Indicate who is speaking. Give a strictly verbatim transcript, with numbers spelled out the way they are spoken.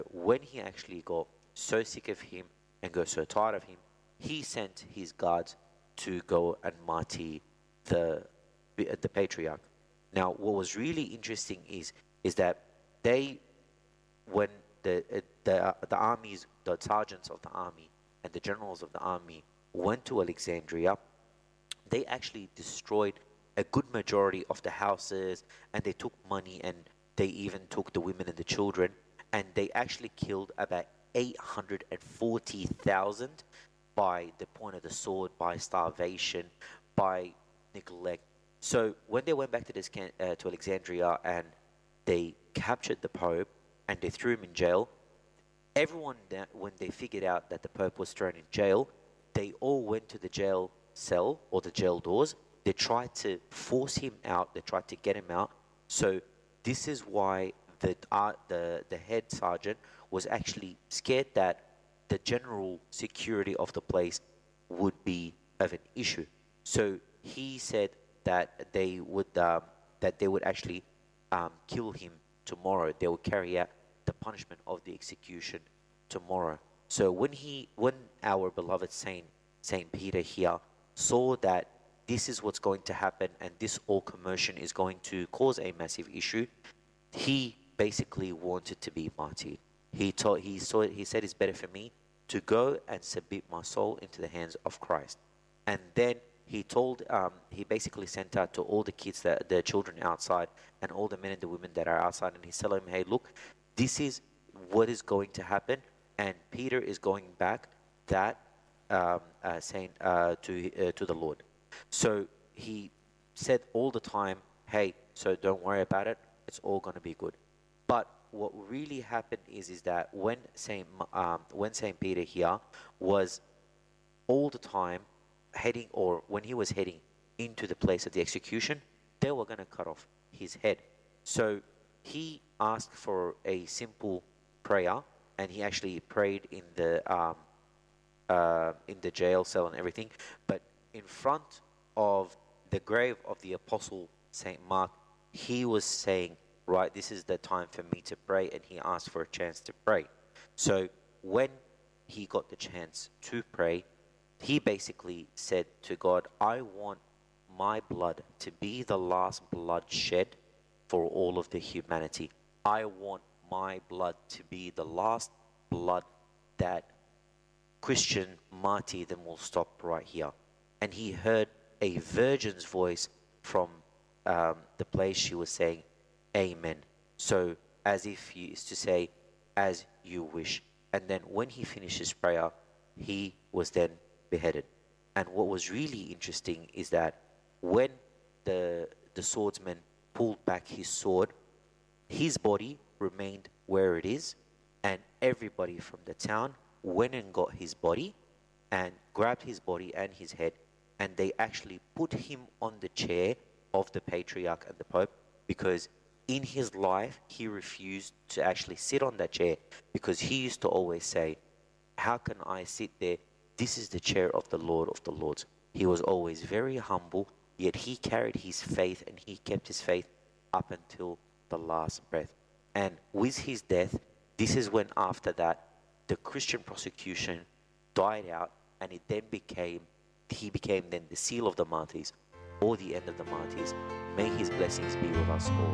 Speaker 1: when he actually got so sick of him and got so tired of him, he sent his guards to go and martyr the the patriarch. Now, what was really interesting is is that they, when the uh, the uh, the armies, the sergeants of the army and the generals of the army went to Alexandria, they actually destroyed a good majority of the houses, and they took money, and they even took the women and the children, and they actually killed about eight hundred forty thousand by the point of the sword, by starvation, by neglect. So when they went back to this can- uh, to Alexandria and they captured the Pope and they threw him in jail, everyone that, when they figured out that the Pope was thrown in jail, they all went to the jail cell or the jail doors. They tried to force him out. They tried to get him out. So this is why the uh, the the head sergeant was actually scared that the general security of the place would be of an issue. So he said that they would um, that they would actually um, kill him tomorrow. They will carry out the punishment of the execution tomorrow. So when he, when our beloved Saint Saint Peter here saw that this is what's going to happen and this all commotion is going to cause a massive issue, he basically wanted to be martyred. He taught, he saw, he said, it's better for me to go and submit my soul into the hands of Christ. And then he told, um, he basically sent out to all the kids, that the children outside, and all the men and the women that are outside, and he's telling them, hey, look, this is what is going to happen, and Peter is going back that um, uh, saying uh, to uh, to the Lord. So he said all the time, hey, so don't worry about it, it's all going to be good. But what really happened is is that when Saint um, when Saint Peter here was all the time heading, or when he was heading into the place of the execution, they were going to cut off his head. So he asked for a simple prayer, and he actually prayed in the um, uh, in the jail cell and everything. But in front of the grave of the apostle Saint Mark, he was saying, right, this is the time for me to pray, and he asked for a chance to pray. So when he got the chance to pray, he basically said to God, I want my blood to be the last blood shed for all of the humanity. I want my blood to be the last blood that Christian martyrdom will stop right here. And he heard a virgin's voice from um, the place. She was saying, Amen. So as if he is to say, as you wish. And then when he finished his prayer, he was then beheaded. And what was really interesting is that when the the swordsman pulled back his sword, his body remained where it is, and everybody from the town went and got his body and grabbed his body and his head, and they actually put him on the chair of the patriarch and the Pope, because in his life he refused to actually sit on that chair, because he used to always say, how can I sit there? This is the chair of the Lord of the Lords. He was always very humble, yet he carried his faith, and he kept his faith up until the last breath. And with his death, this is when after that, the Christian persecution died out, and it then became, he became then the seal of the martyrs, or the end of the martyrs. May his blessings be with us all.